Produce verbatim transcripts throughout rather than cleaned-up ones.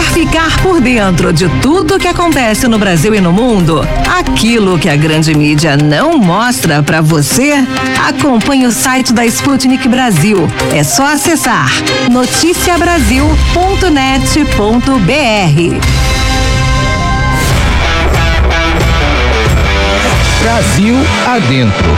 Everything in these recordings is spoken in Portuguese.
Quer ficar por dentro de tudo que acontece no Brasil e no mundo? Aquilo que a grande mídia não mostra pra você? Acompanhe o site da Sputnik Brasil. É só acessar noticia brasil ponto net ponto b r. Brasil adentro.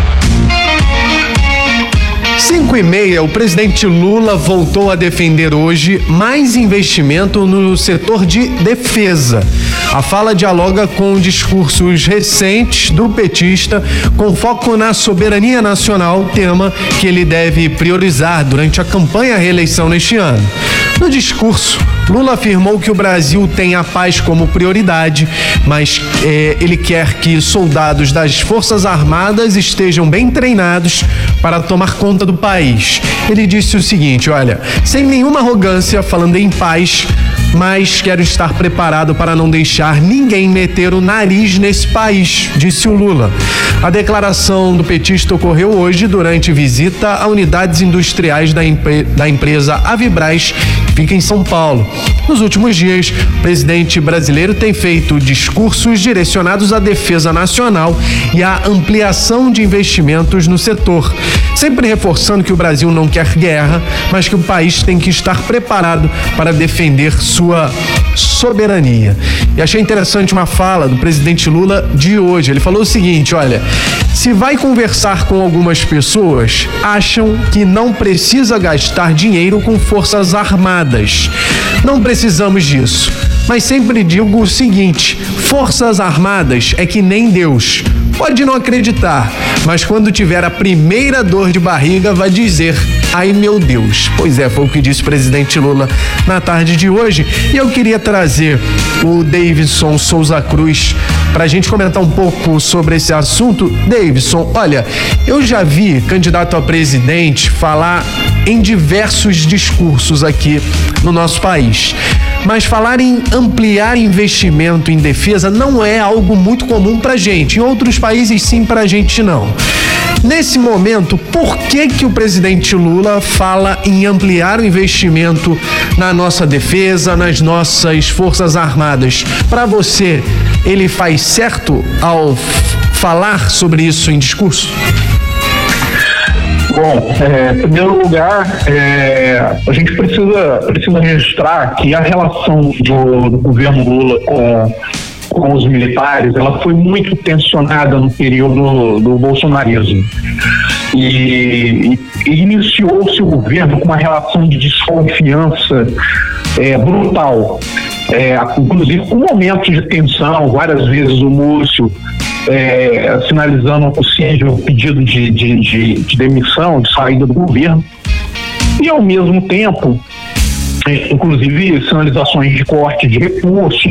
Cinco e meia, o presidente Lula voltou a defender hoje mais investimento no setor de defesa. A fala dialoga com discursos recentes do petista com foco na soberania nacional, tema que ele deve priorizar durante a campanha à reeleição neste ano. No discurso, Lula afirmou que o Brasil tem a paz como prioridade, mas eh, ele quer que soldados das Forças Armadas estejam bem treinados para tomar conta do país. Ele disse o seguinte, olha, sem nenhuma arrogância, falando em paz, mas quero estar preparado para não deixar ninguém meter o nariz nesse país, disse o Lula. A declaração do petista ocorreu hoje durante visita a unidades industriais da, empre- da empresa Avibraz, que fica em São Paulo. Nos últimos dias, o presidente brasileiro tem feito discursos direcionados à defesa nacional e à ampliação de investimentos no setor, sempre reforçando que o Brasil não quer guerra, mas que o país tem que estar preparado para defender sua soberania. E achei interessante uma fala do presidente Lula de hoje. Ele falou o seguinte, olha, se vai conversar com algumas pessoas, acham que não precisa gastar dinheiro com forças armadas. Não precisamos disso. Mas sempre digo o seguinte, forças armadas é que nem Deus. Pode não acreditar, mas quando tiver a primeira dor de barriga vai dizer, ai meu Deus. Pois é, foi o que disse o presidente Lula na tarde de hoje. E eu queria trazer o Davidson Souza Cruz para a gente comentar um pouco sobre esse assunto. Davidson, olha, eu já vi candidato a presidente falar em diversos discursos aqui no nosso país. Mas falar em ampliar investimento em defesa não é algo muito comum pra gente. Em outros países sim, pra gente não. Nesse momento, por que que o presidente Lula fala em ampliar o investimento na nossa defesa, nas nossas forças armadas? Para você, ele faz certo ao falar sobre isso em discurso? Bom, é, em primeiro lugar, é, a gente precisa, precisa registrar que a relação do, do governo Lula com, com os militares, ela foi muito tensionada no período do bolsonarismo. E, e iniciou-se o governo com uma relação de desconfiança é, brutal. É, inclusive com momentos de tensão, várias vezes o Múcio É, sinalizando um possível pedido de, de, de, de demissão, de saída do governo, e ao mesmo tempo, é, inclusive sinalizações de corte de recurso,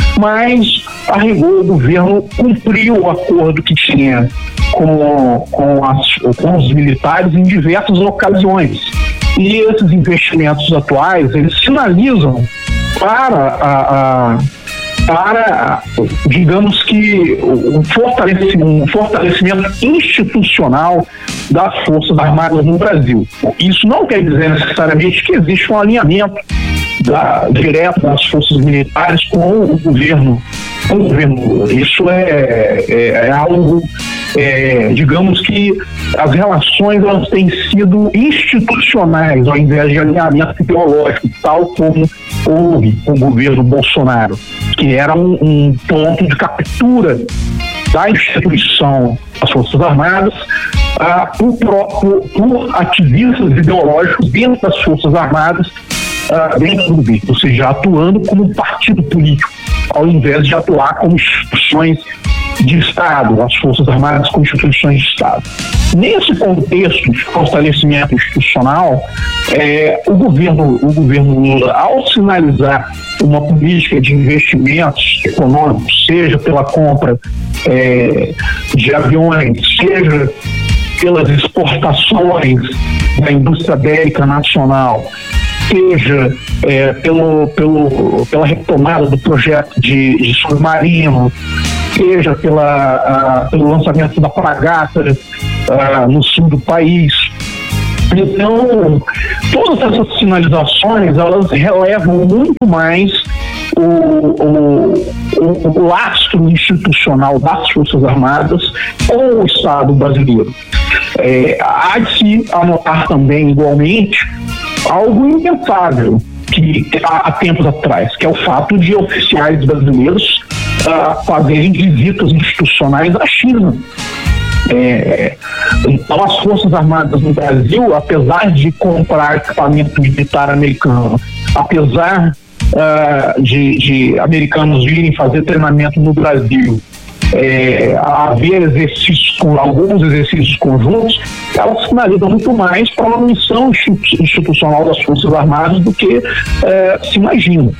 mas a rigor o governo cumpriu o acordo que tinha com, com, as, com os militares em diversas ocasiões. E esses investimentos atuais, eles sinalizam para a, a para, digamos que, um fortalecimento, um fortalecimento institucional das Forças Armadas no Brasil. Isso não quer dizer necessariamente que existe um alinhamento da, direto das forças militares com o governo. Com o governo. Isso é, é, é algo, é, digamos que as relações elas têm sido institucionais ao invés de alinhamento ideológico, tal como houve com o governo Bolsonaro, que era um, um ponto de captura da instituição das Forças Armadas ah, por, próprio, por ativistas ideológicos dentro das Forças Armadas, ah, dentro do governo, ou seja, atuando como um partido político, ao invés de atuar como instituições de Estado, as Forças Armadas como instituições de Estado. Nesse contexto de fortalecimento institucional, é, o governo, o governo Lula, ao sinalizar uma política de investimentos econômicos, seja pela compra é, de aviões, seja pelas exportações da indústria bélica nacional, seja é, pelo, pelo, pela retomada do projeto de, de submarino, seja pela, a, pelo lançamento da fragata a, no sul do país, Então, todas essas sinalizações, elas relevam muito mais o, o, o, o lastro institucional das Forças Armadas com o Estado brasileiro. É, há de se anotar também, igualmente, algo impensável que há, há tempos atrás, que é o fato de oficiais brasileiros uh, fazerem visitas institucionais à China. É, então as Forças Armadas no Brasil, apesar de comprar equipamento militar americano, apesar uh, de, de americanos virem fazer treinamento no Brasil, é, haver exercícios, com alguns exercícios conjuntos, elas finalizam muito mais para uma missão institucional das Forças Armadas do que é, se imagina.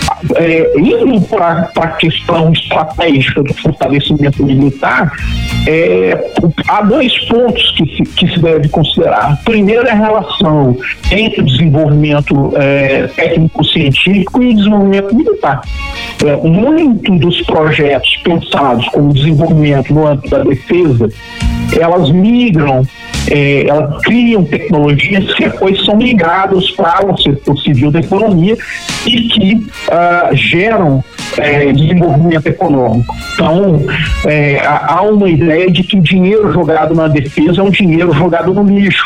É, indo para a questão estratégica do fortalecimento militar, é, há dois pontos que se, que se deve considerar. Primeiro é a relação entre o desenvolvimento é, técnico-científico e o desenvolvimento militar. É, muito dos projetos pensados como desenvolvimento no âmbito da defesa, elas migram, é, elas criam tecnologias que depois são migradas para o setor civil da economia e que uh, geram é, desenvolvimento econômico. Então, é, há uma ideia de que o dinheiro jogado na defesa é um dinheiro jogado no lixo.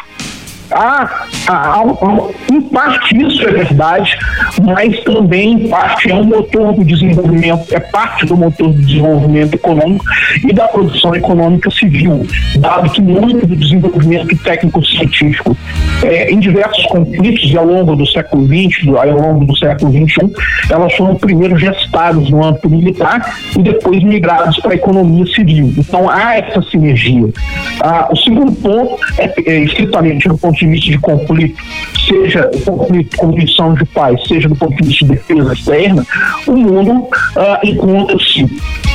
Há, há, há, em parte isso é verdade, mas também em parte é um motor do desenvolvimento, é parte do motor do desenvolvimento econômico e da produção econômica civil, dado que muito do desenvolvimento técnico-científico é, em diversos conflitos e ao longo do século vinte, ao longo do século vinte e um, elas foram primeiro gestadas no âmbito militar e depois migradas para a economia civil. Então há essa sinergia. Ah, o segundo ponto é, é estritamente no ponto de vista de conflito, seja o conflito com missão de paz, seja do ponto de vista de defesa externa, o mundo uh, encontra-se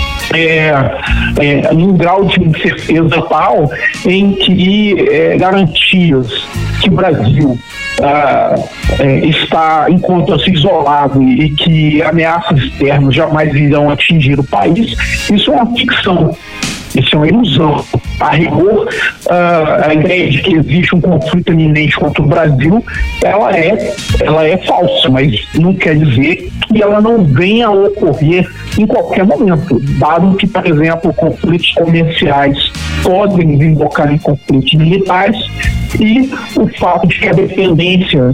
É, é, num grau de incerteza tal em que é, garantias que o Brasil ah, é, está encontra-se isolado e que ameaças externas jamais irão atingir o país, isso é uma ficção. Isso é uma ilusão. A rigor, uh, a ideia de que existe um conflito iminente contra o Brasil, ela é, ela é falsa, mas não quer dizer que ela não venha a ocorrer em qualquer momento, dado que, por exemplo, conflitos comerciais podem desembocar em conflitos militares e o fato de que a dependência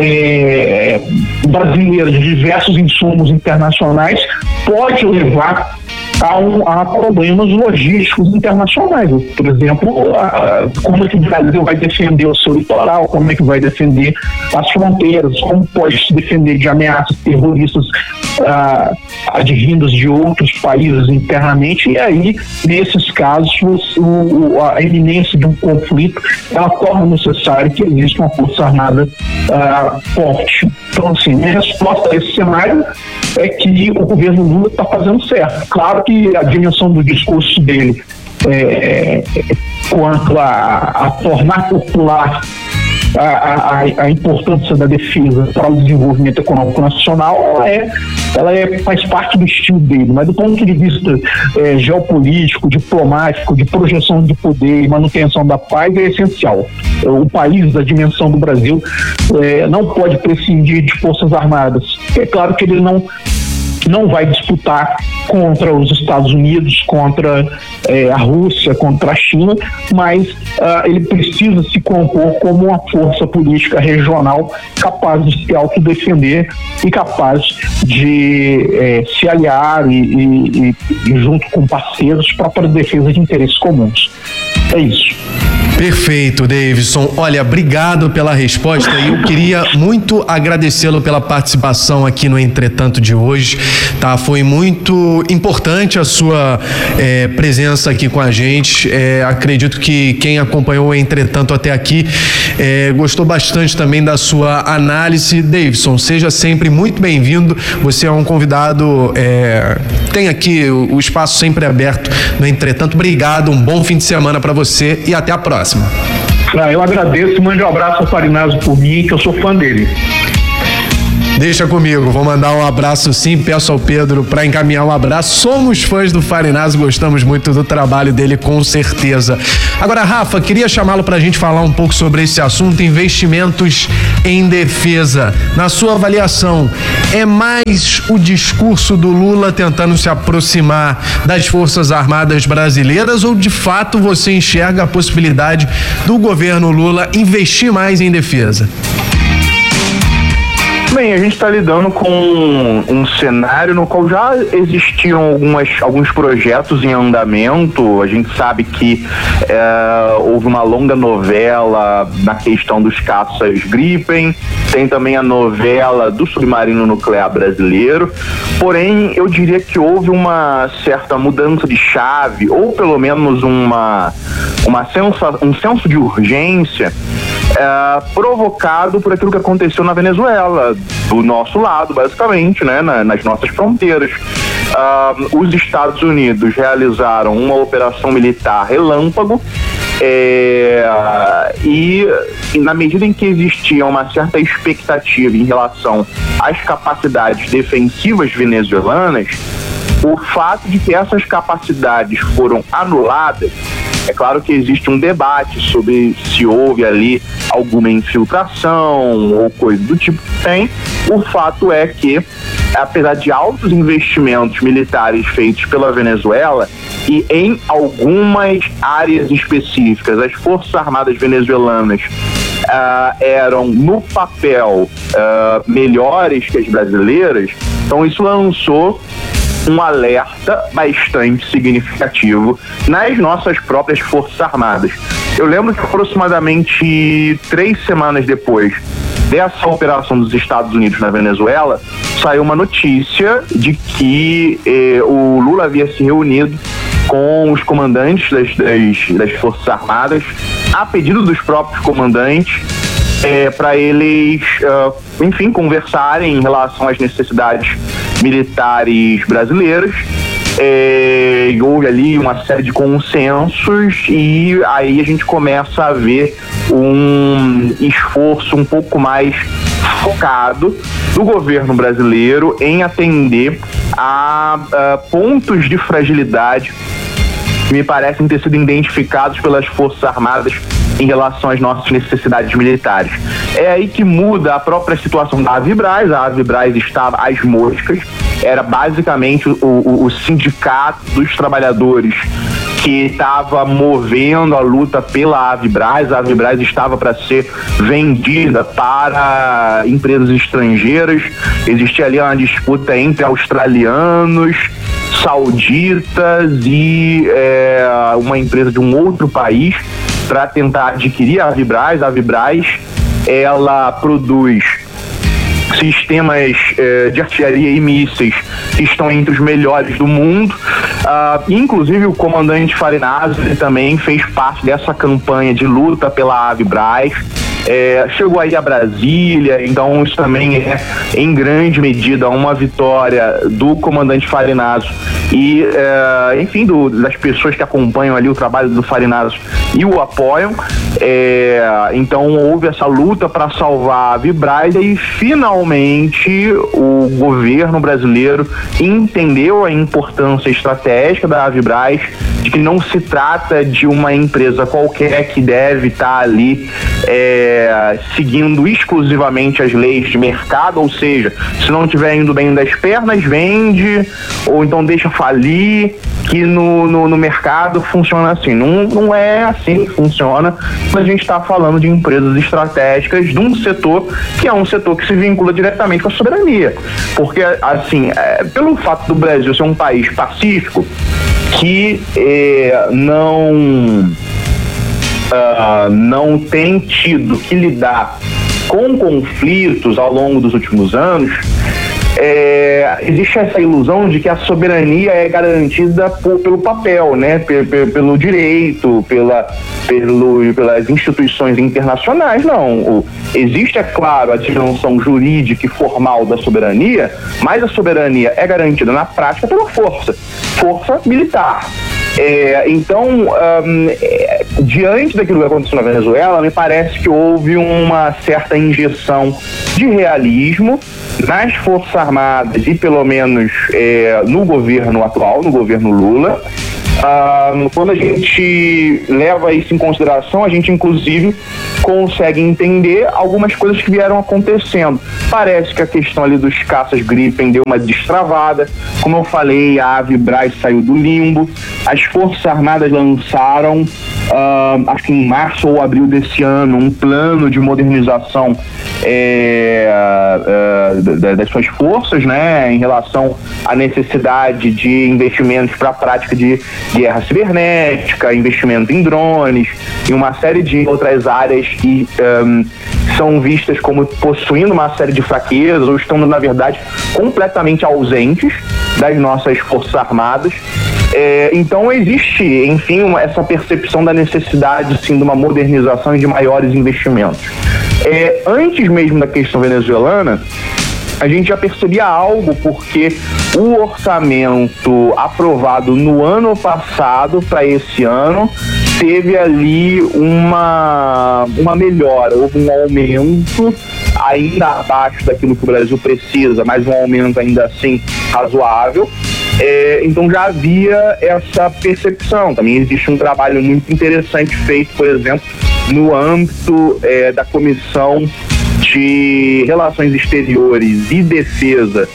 é, brasileira de diversos insumos internacionais pode levar A, um, a problemas logísticos internacionais. Por exemplo, a, como é que o Brasil vai defender o seu litoral, como é que vai defender as fronteiras, como pode se defender de ameaças terroristas ah, advindas de outros países internamente, e aí, nesses casos, o, a iminência de um conflito, ela torna necessário que exista uma força armada ah, forte. Então, assim, minha resposta a esse cenário é que o governo Lula está fazendo certo. Claro que a dimensão do discurso dele é, quanto a, a tornar popular a, a, a importância da defesa para o desenvolvimento econômico nacional, ela, é, ela é, faz parte do estilo dele, mas do ponto de vista é, geopolítico, diplomático, de projeção de poder e manutenção da paz, é essencial. O país da dimensão do Brasil é, não pode prescindir de forças armadas. É claro que ele não não vai disputar contra os Estados Unidos, contra eh, a Rússia, contra a China, mas uh, ele precisa se compor como uma força política regional capaz de se autodefender e capaz de eh, se aliar e, e, e junto com parceiros para a defesa de interesses comuns. É isso. Perfeito, Davidson. Olha, obrigado pela resposta e eu queria muito agradecê-lo pela participação aqui no Entretanto de hoje, tá? Foi muito importante a sua é, presença aqui com a gente. É, acredito que quem acompanhou o Entretanto até aqui é, gostou bastante também da sua análise. Davidson, seja sempre muito bem-vindo. Você é um convidado, é, tem aqui o, o espaço sempre aberto no Entretanto. Obrigado, um bom fim de semana para você e até a próxima. Ah, eu agradeço, mande um abraço ao Farinazzo por mim, que eu sou fã dele. Deixa comigo, vou mandar um abraço sim, peço ao Pedro para encaminhar um abraço. Somos fãs do Farinazzo, gostamos muito do trabalho dele, com certeza. Agora, Rafa, queria chamá-lo para a gente falar um pouco sobre esse assunto, investimentos em defesa. Na sua avaliação, é mais o discurso do Lula tentando se aproximar das Forças Armadas brasileiras ou de fato você enxerga a possibilidade do governo Lula investir mais em defesa? Bem, a gente está lidando com um cenário no qual já existiam algumas, alguns projetos em andamento. A gente sabe que é, houve uma longa novela na questão dos caças Gripen, tem também a novela do submarino nuclear brasileiro, porém eu diria que houve uma certa mudança de chave, ou pelo menos uma, uma sensa, um senso de urgência É, provocado por aquilo que aconteceu na Venezuela, do nosso lado, basicamente, né, na, nas nossas fronteiras. Uh, os Estados Unidos realizaram uma operação militar relâmpago é, e, e na medida em que existia uma certa expectativa em relação às capacidades defensivas venezuelanas, o fato de que essas capacidades foram anuladas, é claro que existe um debate sobre se houve ali alguma infiltração ou coisa do tipo. Tem. O fato é que, apesar de altos investimentos militares feitos pela Venezuela e em algumas áreas específicas, as Forças Armadas venezuelanas uh, eram, no papel, uh, melhores que as brasileiras, então isso lançou um alerta bastante significativo nas nossas próprias Forças Armadas. Eu lembro que aproximadamente três semanas depois dessa operação dos Estados Unidos na Venezuela, saiu uma notícia de que eh, o Lula havia se reunido com os comandantes das, das, das Forças Armadas, a pedido dos próprios comandantes, É, para eles, uh, enfim, conversarem em relação às necessidades militares brasileiras. É, houve ali uma série de consensos e aí a gente começa a ver um esforço um pouco mais focado do governo brasileiro em atender a, a pontos de fragilidade que me parecem ter sido identificados pelas Forças Armadas em relação às nossas necessidades militares. É aí que muda a própria situação da Avibraz. A Avibraz estava às moscas, era basicamente o, o, o sindicato dos trabalhadores que estava movendo a luta pela Avibraz. A Avibraz estava para ser vendida para empresas estrangeiras. Existia ali uma disputa entre australianos, sauditas e é, uma empresa de um outro país para tentar adquirir a Avibraz. A Avibraz, ela produz sistemas eh, de artilharia e mísseis que estão entre os melhores do mundo. Uh, inclusive o comandante Farinazzo também fez parte dessa campanha de luta pela Avibraz. É, chegou aí a Brasília, então isso também é em grande medida uma vitória do comandante Farinazzo e é, enfim, do, das pessoas que acompanham ali o trabalho do Farinazzo e o apoiam. É, então houve essa luta para salvar a Avibraz e finalmente o governo brasileiro entendeu a importância estratégica da Avibraz, de que não se trata de uma empresa qualquer que deve estar ali é, seguindo exclusivamente as leis de mercado, ou seja, se não estiver indo bem das pernas, vende, ou então deixa falir, que no, no, no mercado funciona assim. Não, não é assim que funciona, mas a gente está falando de empresas estratégicas de um setor que é um setor que se vincula diretamente com a soberania. Porque, assim, é, pelo fato do Brasil ser um país pacífico, que é, não, uh, não tem tido que lidar com conflitos ao longo dos últimos anos, É, existe essa ilusão de que a soberania é garantida por, pelo papel, né? P- p- pelo direito, pela, pelo, pelas instituições internacionais. Não. O, existe, é claro, a dimensão jurídica e formal da soberania, mas a soberania é garantida na prática pela força, força militar. É, então, um, é, diante daquilo que aconteceu na Venezuela, me parece que houve uma certa injeção de realismo nas Forças Armadas e pelo menos é, no governo atual, no governo Lula. Uh, quando a gente leva isso em consideração, a gente inclusive consegue entender algumas coisas que vieram acontecendo. Parece que a questão ali dos caças Gripen deu uma destravada. Como eu falei, a Avibraz saiu do limbo. As Forças Armadas lançaram, uh, acho que em março ou abril desse ano, um plano de modernização é, uh, das suas forças, né, em relação à necessidade de investimentos para a prática de guerra cibernética, investimento em drones e uma série de outras áreas que um, são vistas como possuindo uma série de fraquezas ou estão, na verdade, completamente ausentes das nossas Forças Armadas. É, então existe, enfim, uma, essa percepção da necessidade, sim, de uma modernização e de maiores investimentos. É, antes mesmo da questão venezuelana, a gente já percebia algo, porque o orçamento aprovado no ano passado para esse ano teve ali uma, uma melhora, houve um aumento ainda abaixo daquilo que o Brasil precisa, mas um aumento ainda assim razoável. É, então já havia essa percepção. Também existe um trabalho muito interessante feito, por exemplo, no âmbito é, da Comissão de Relações Exteriores e Defesa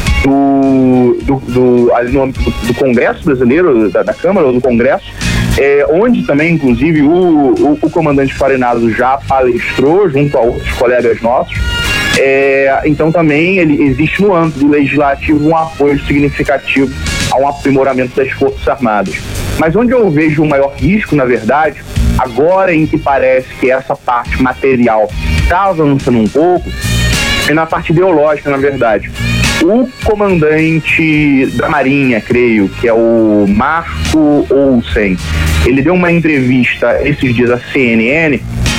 do, do, do, ali no âmbito do, do Congresso Brasileiro, da, da Câmara ou do Congresso, é, onde também, inclusive, o, o, o comandante Farinazzo já palestrou junto a outros colegas nossos. É, então também ele, existe no âmbito do Legislativo um apoio significativo ao aprimoramento das Forças Armadas. Mas onde eu vejo o maior risco, na verdade, agora em que parece que essa parte material está avançando um pouco, é na parte ideológica, na verdade. O comandante da Marinha, creio, que é o Marco Olsen, ele deu uma entrevista esses dias à C N N,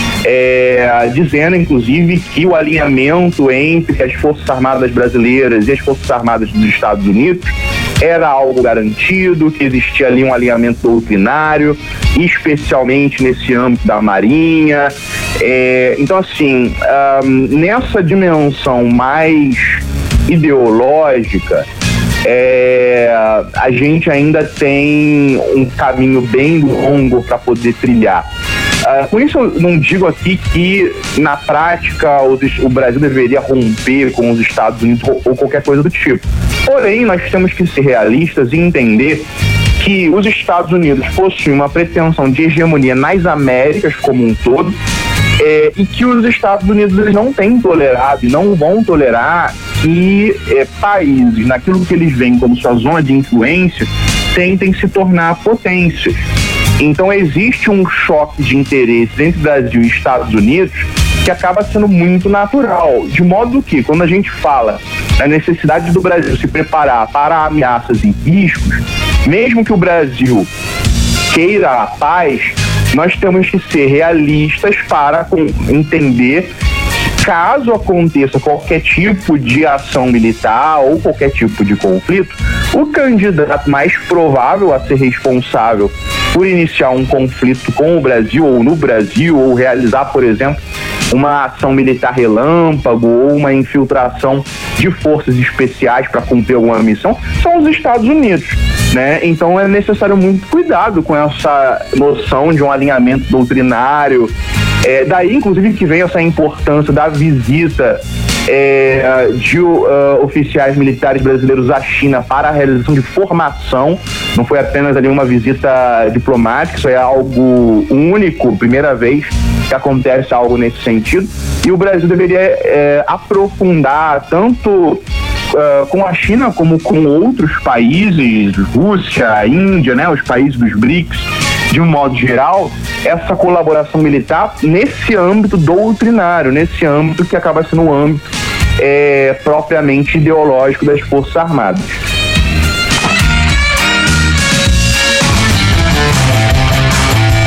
É, dizendo, inclusive, que o alinhamento entre as Forças Armadas brasileiras e as Forças Armadas dos Estados Unidos era algo garantido, que existia ali um alinhamento doutrinário, especialmente nesse âmbito da Marinha. É, então, assim, um, nessa dimensão mais ideológica, É, a gente ainda tem um caminho bem longo para poder trilhar. Uh, com isso, eu não digo aqui que, na prática, o, o Brasil deveria romper com os Estados Unidos ou, ou qualquer coisa do tipo. Porém, nós temos que ser realistas e entender que os Estados Unidos possuem uma pretensão de hegemonia nas Américas como um todo, é, e que os Estados Unidos eles não têm tolerado e não vão tolerar que é, países, naquilo que eles veem como sua zona de influência, tentem se tornar potências. Então existe um choque de interesses entre Brasil e Estados Unidos que acaba sendo muito natural, de modo que, quando a gente fala da necessidade do Brasil se preparar para ameaças e riscos, mesmo que o Brasil queira a paz, nós temos que ser realistas para entender que, caso aconteça qualquer tipo de ação militar ou qualquer tipo de conflito, o candidato mais provável a ser responsável por iniciar um conflito com o Brasil ou no Brasil, ou realizar, por exemplo, uma ação militar relâmpago ou uma infiltração de forças especiais para cumprir alguma missão, são os Estados Unidos, né? Então é necessário muito cuidado com essa noção de um alinhamento doutrinário. É, daí, inclusive, que vem essa importância da visita é, de uh, oficiais militares brasileiros à China para a realização de formação. Não foi apenas ali uma visita diplomática, isso é algo único, primeira vez que acontece algo nesse sentido. E o Brasil deveria é, aprofundar tanto uh, com a China como com outros países, Rússia, Índia, né, os países dos BRICS, de um modo geral, essa colaboração militar nesse âmbito doutrinário, nesse âmbito que acaba sendo o âmbito é, propriamente ideológico das Forças Armadas.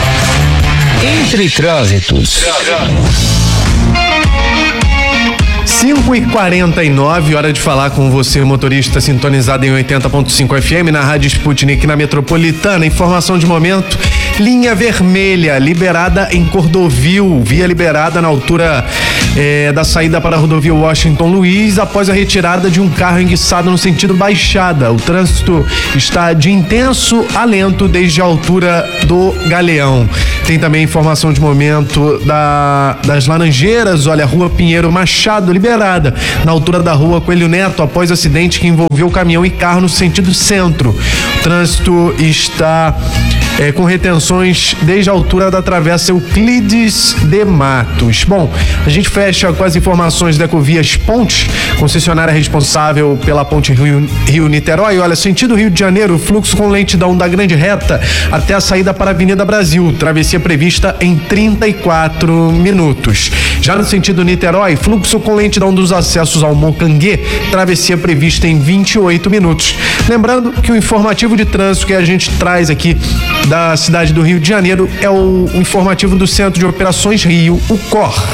Entre Trânsitos. cinco e quarenta e nove, hora de falar com você, motorista sintonizado em oitenta ponto cinco F M na Rádio Sputnik na Metropolitana. Informação de momento: linha vermelha liberada em Cordovil, via liberada na altura eh, da saída para a rodovia Washington Luiz, após a retirada de um carro enguiçado no sentido Baixada. O trânsito está de intenso a lento desde a altura do Galeão. Tem também informação de momento da, das Laranjeiras, olha, Rua Pinheiro Machado liberada na altura da Rua Coelho Neto, após acidente que envolveu caminhão e carro no sentido centro. O trânsito está É, com retenções desde a altura da travessa Euclides de Matos. Bom, a gente fecha com as informações da Ecovias Pontes, concessionária responsável pela ponte Rio, Rio Niterói. Olha, sentido Rio de Janeiro, fluxo com lentidão da Grande Reta até a saída para a Avenida Brasil, travessia prevista em trinta e quatro minutos. Já no sentido Niterói, fluxo com lentidão dos acessos ao Mocanguê, travessia prevista em vinte e oito minutos. Lembrando que o informativo de trânsito que a gente traz aqui da cidade do Rio de Janeiro é o informativo do Centro de Operações Rio, o C O R.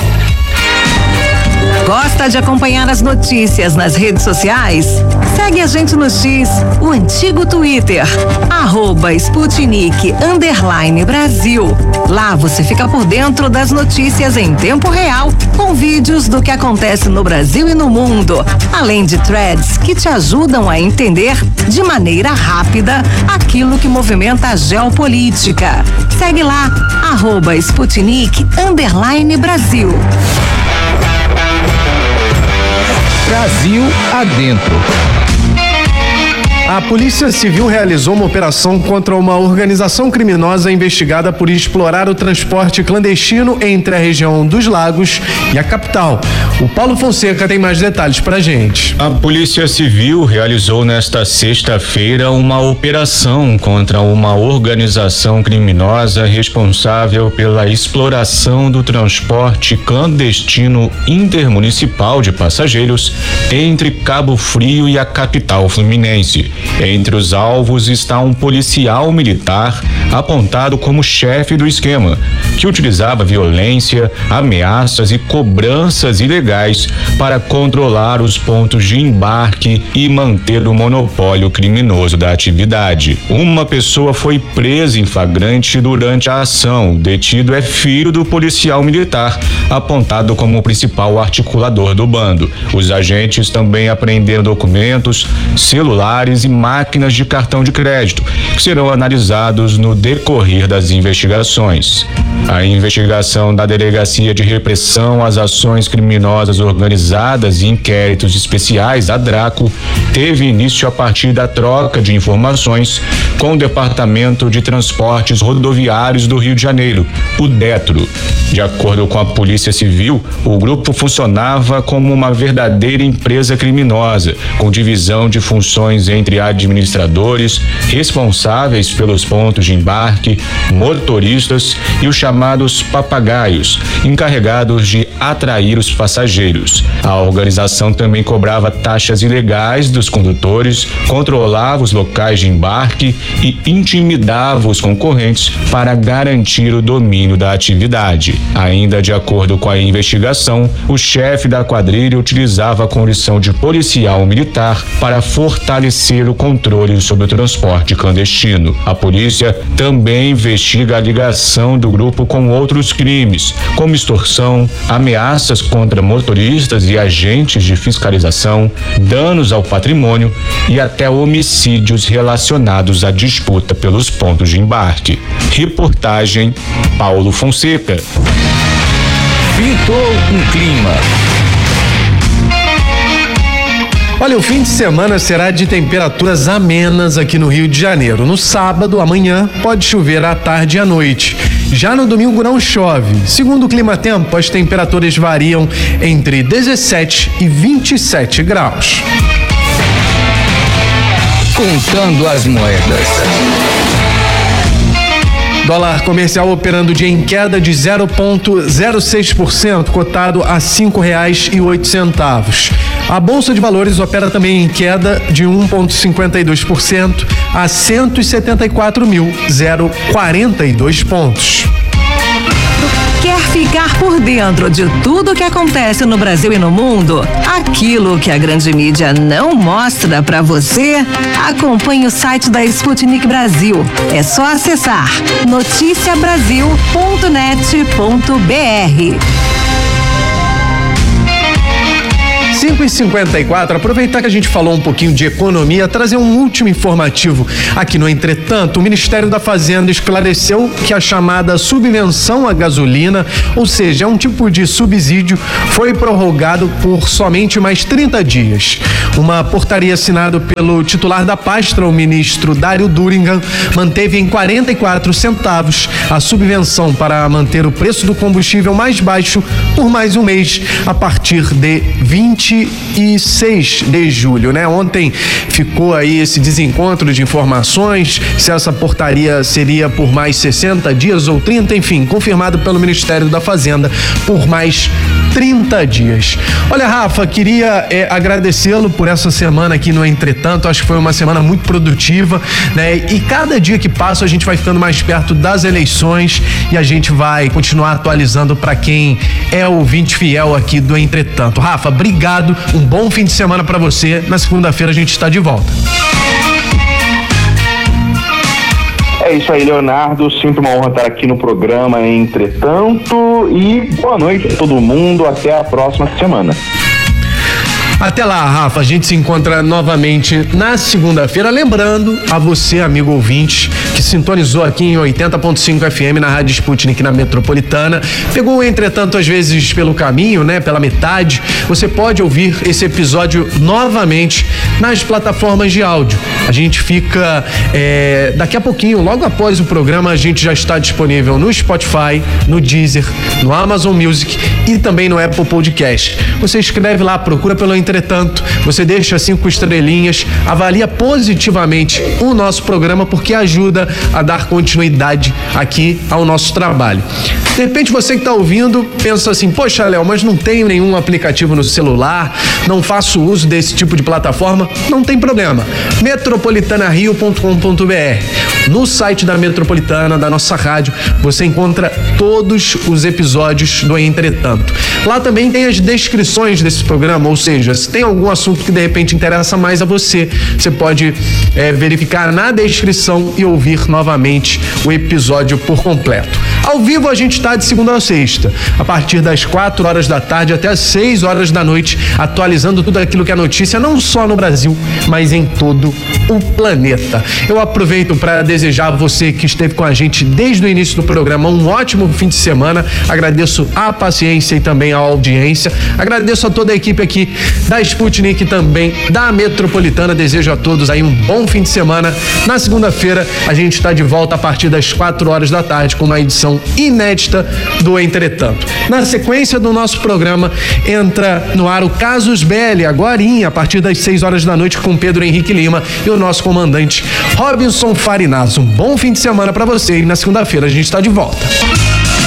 Gosta de acompanhar as notícias nas redes sociais? Segue a gente no X, o antigo Twitter, arroba Sputnik underline Brasil. Lá você fica por dentro das notícias em tempo real, com vídeos do que acontece no Brasil e no mundo, além de threads que te ajudam a entender de maneira rápida aquilo que movimenta a geopolítica. Segue lá, arroba Sputnik underline Brasil. Brasil adentro. A Polícia Civil realizou uma operação contra uma organização criminosa investigada por explorar o transporte clandestino entre a região dos Lagos e a capital. O Paulo Fonseca tem mais detalhes pra gente. A Polícia Civil realizou nesta sexta-feira uma operação contra uma organização criminosa responsável pela exploração do transporte clandestino intermunicipal de passageiros entre Cabo Frio e a capital fluminense. Entre os alvos está um policial militar apontado como chefe do esquema, que utilizava violência, ameaças e cobranças ilegais para controlar os pontos de embarque e manter o monopólio criminoso da atividade. Uma pessoa foi presa em flagrante durante a ação. O detido é filho do policial militar, apontado como o principal articulador do bando. Os agentes também apreenderam documentos, celulares e máquinas de cartão de crédito, que serão analisados no decorrer das investigações. A investigação da Delegacia de Repressão às Ações Criminosas Organizadas e Inquéritos Especiais, a DRACO, teve início a partir da troca de informações com o Departamento de Transportes Rodoviários do Rio de Janeiro, o DETRO. De acordo com a Polícia Civil, o grupo funcionava como uma verdadeira empresa criminosa, com divisão de funções entre administradores, responsáveis pelos pontos de embarque, motoristas e os chamados papagaios, encarregados de atrair os passageiros. A organização também cobrava taxas ilegais dos condutores, controlava os locais de embarque e intimidava os concorrentes para garantir o domínio da atividade. Ainda de acordo com a investigação, o chefe da quadrilha utilizava a condição de policial militar para fortalecer o controle sobre o transporte clandestino. A polícia também investiga a ligação do grupo com outros crimes, como extorsão, ameaças contra motoristas e agentes de fiscalização, danos ao patrimônio e até homicídios relacionados à disputa pelos pontos de embarque. Reportagem Paulo Fonseca. Pintou um clima. Olha, o fim de semana será de temperaturas amenas aqui no Rio de Janeiro. No sábado, amanhã, pode chover à tarde e à noite. Já no domingo não chove. Segundo o Climatempo, as temperaturas variam entre dezessete e vinte e sete graus. Contando as moedas. Dólar comercial operando dia em queda de zero vírgula zero seis por cento, cotado a cinco reais e oito centavos. A Bolsa de Valores opera também em queda de um vírgula cinquenta e dois por cento a cento e setenta e quatro mil, zero vírgula quarenta e dois pontos. Quer ficar por dentro de tudo que acontece no Brasil e no mundo? Aquilo que a grande mídia não mostra pra você? Acompanhe o site da Sputnik Brasil. É só acessar noticia brasil ponto net ponto b r. cinco e cinquenta e quatro, aproveitar que a gente falou um pouquinho de economia, trazer um último informativo aqui no Entretanto. O Ministério da Fazenda esclareceu que a chamada subvenção à gasolina, ou seja, é um tipo de subsídio, foi prorrogado por somente mais trinta dias. Uma portaria assinada pelo titular da pasta, o ministro Dário Durigan, manteve em quarenta e quatro centavos a subvenção para manter o preço do combustível mais baixo por mais um mês, a partir de vinte e seis de julho, né? Ontem ficou aí esse desencontro de informações, se essa portaria seria por mais sessenta dias ou trinta, enfim, confirmado pelo Ministério da Fazenda por mais trinta dias. Olha, Rafa, queria é, agradecê-lo por essa semana aqui no Entretanto. Acho que foi uma semana muito produtiva, né? E cada dia que passa a gente vai ficando mais perto das eleições e a gente vai continuar atualizando para quem é ouvinte fiel aqui do Entretanto. Rafa, obrigado, um bom fim de semana para você. Na segunda-feira a gente está de volta. É isso aí, Leonardo. Sempre uma honra estar aqui no programa Entretanto. E boa noite a todo mundo. Até a próxima semana. Até lá, Rafa, a gente se encontra novamente na segunda-feira. Lembrando a você, amigo ouvinte, que sintonizou aqui em oitenta ponto cinco F M na Rádio Sputnik na Metropolitana, pegou, entretanto, às vezes pelo caminho, né, pela metade, você pode ouvir esse episódio novamente nas plataformas de áudio. A gente fica é, daqui a pouquinho, logo após o programa, a gente já está disponível no Spotify, no Deezer, no Amazon Music e também no Apple Podcast. Você escreve lá, procura pelo Entretanto, você deixa cinco estrelinhas, avalia positivamente o nosso programa, porque ajuda a dar continuidade aqui ao nosso trabalho. De repente você que está ouvindo pensa assim, poxa, Léo, mas não tenho nenhum aplicativo no celular, não faço uso desse tipo de plataforma. Não tem problema. metropolitana rio ponto com ponto b r. No site da Metropolitana, da nossa rádio, você encontra todos os episódios do Entretanto. Lá também tem as descrições desse programa, ou seja, se tem algum assunto que de repente interessa mais a você, você pode é, verificar na descrição e ouvir novamente o episódio por completo. Ao vivo a gente está de segunda a sexta, a partir das quatro horas da tarde até as seis horas da noite, atualizando tudo aquilo que é notícia, não só no Brasil, mas em todo o planeta. Eu aproveito para desejar a você que esteve com a gente desde o início do programa um ótimo fim de semana. Agradeço a paciência e também a audiência. Agradeço a toda a equipe aqui da Sputnik e também da Metropolitana. Desejo a todos aí um bom fim de semana. Na segunda-feira a gente está de volta a partir das quatro horas da tarde com uma edição inédita do Entretanto. Na sequência do nosso programa entra no ar o Casus Belli, agorinha, a partir das seis horas da noite, com Pedro Henrique Lima e o nosso comandante Robinson Farinazzo. Um bom fim de semana para você e na segunda-feira a gente está de volta.